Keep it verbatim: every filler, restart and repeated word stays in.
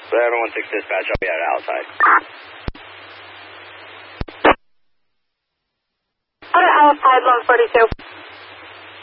seven one six dispatch, I'll be out outside. Out outside, one forty-two.